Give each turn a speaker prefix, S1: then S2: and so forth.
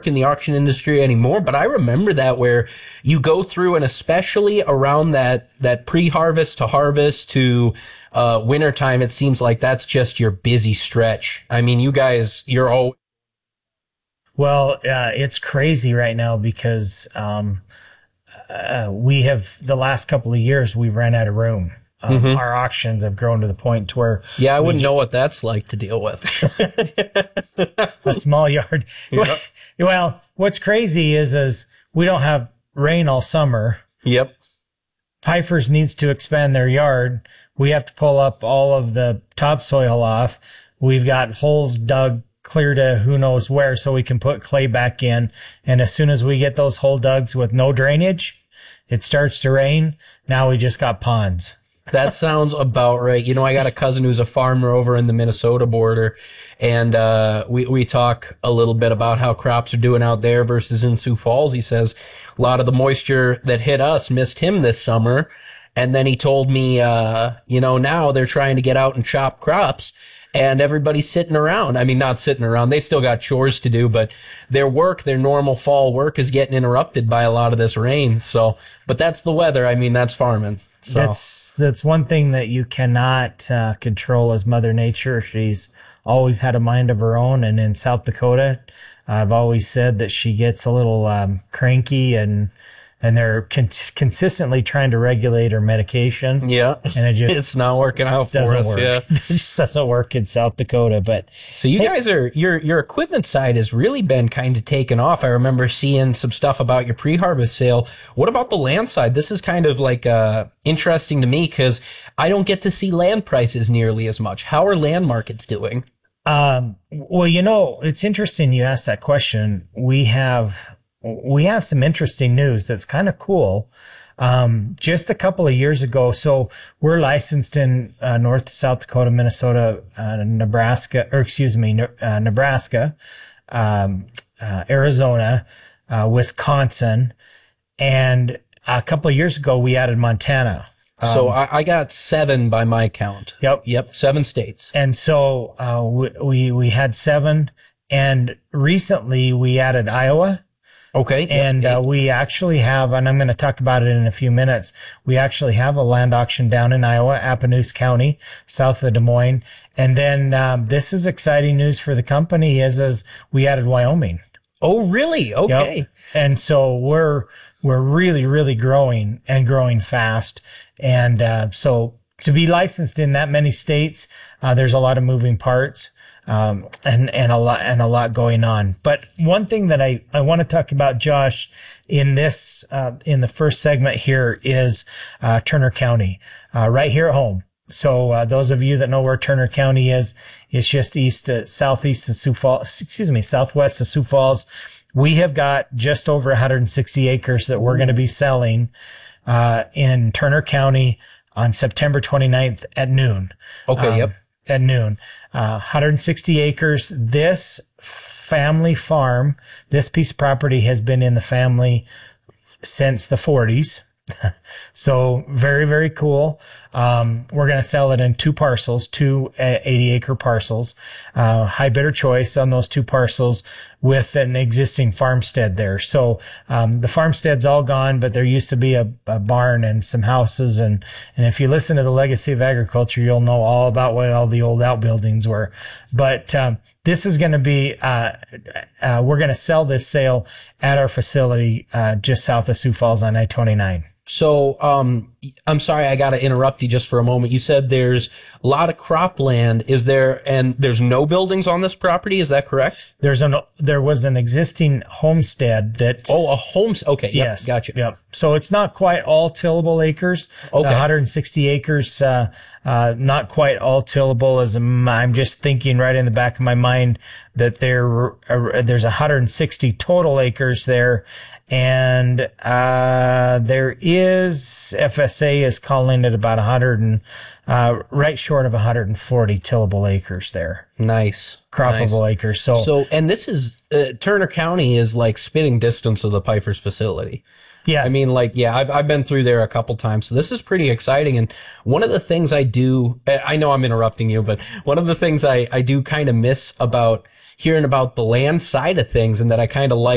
S1: work in the auction industry anymore, but I remember that where you go through, and especially around that pre-harvest to harvest to wintertime, it seems like that's just your busy stretch. I mean, you guys, you're all...
S2: Well, it's crazy right now because we have, the last couple of years, we've ran out of room. Our auctions have grown to the point to where...
S1: Yeah, I wouldn't know what that's like to deal with.
S2: A small yard.
S1: Yep.
S2: Well, what's crazy is we don't have rain all summer.
S1: Yep.
S2: Pfeiffer's needs to expand their yard. We have to pull up all of the topsoil off. We've got holes dug clear to who knows where so we can put clay back in. And as soon as we get those hole dugs with no drainage, it starts to rain. Now we just got ponds.
S1: That sounds about right. You know, I got a cousin who's a farmer over in the Minnesota border, and we talk a little bit about how crops are doing out there versus in Sioux Falls. He says a lot of the moisture that hit us missed him this summer. And then he told me, you know, now they're trying to get out and chop crops, and everybody's sitting around. I mean, not sitting around. They still got chores to do, but their work, their normal fall work is getting interrupted by a lot of this rain. So, but that's the weather. I mean, that's farming. So.
S2: That's one thing that you cannot control as Mother Nature. She's always had a mind of her own. And in South Dakota, I've always said that she gets a little cranky, and they're consistently trying to regulate her medication.
S1: Yeah.
S2: And
S1: it's not working out for us.
S2: Work.
S1: Yeah.
S2: It just doesn't work in South Dakota. But
S1: so you guys are, your equipment side has really been kind of taken off. I remember seeing some stuff about your pre-harvest sale. What about the land side? This is kind of like interesting to me because I don't get to see land prices nearly as much. How are land markets doing?
S2: Well, you know, it's interesting you asked that question. We have some interesting news that's kind of cool. Just a couple of years ago, so we're licensed in North, South Dakota, Minnesota, Nebraska, Arizona, Wisconsin, and a couple of years ago we added Montana.
S1: So I got 7 by my count. Yep, 7 states.
S2: And so we had 7, and recently we added Iowa.
S1: Okay.
S2: And we actually have, and I'm going to talk about it in a few minutes, we actually have a land auction down in Iowa, Appanoose County, south of Des Moines. And then this is exciting news for the company is we added Wyoming.
S1: Oh, really? Okay.
S2: Yep. And so we're really, really growing and growing fast. And so to be licensed in that many states, there's a lot of moving parts. And a lot going on. But one thing that I want to talk about, Josh, in this, in the first segment here is, Turner County, right here at home. So, those of you that know where Turner County is, it's just southwest of Sioux Falls. We have got just over 160 acres that we're going to be selling, in Turner County on September 29th at noon.
S1: Okay. Yep.
S2: At noon. 160 acres. This family farm, this piece of property has been in the family since the 40s. So very, very cool. We're going to sell it in 2 parcels, 2 80-acre parcels. High bidder choice on those 2 parcels with an existing farmstead there. So the farmstead's all gone, but there used to be a barn and some houses. And if you listen to the Legacy of Agriculture, you'll know all about what all the old outbuildings were. But this is going to be, we're going to sell this sale at our facility just south of Sioux Falls on I-29.
S1: So, I'm sorry, I got to interrupt you just for a moment. You said there's a lot of cropland. And there's no buildings on this property? Is that correct?
S2: There was an existing homestead that...
S1: Oh, a homestead. Okay. Yep,
S2: yes.
S1: Gotcha.
S2: Yep. So it's not quite all tillable acres.
S1: Okay.
S2: 160 acres, not quite all tillable, as I'm just thinking right in the back of my mind that there's 160 total acres there. And there is, FSA is calling it about 100 and right short of 140 tillable acres there.
S1: Nice.
S2: Croppable
S1: nice.
S2: acres.
S1: So, and this is, Turner County is like spitting distance of the Pfeiffer's facility.
S2: Yes.
S1: I mean, like, yeah, I've been through there a couple times. So this is pretty exciting. And one of the things I do, I know I'm interrupting you, but one of the things I do kind of miss about hearing about the land side of things and that I kind of like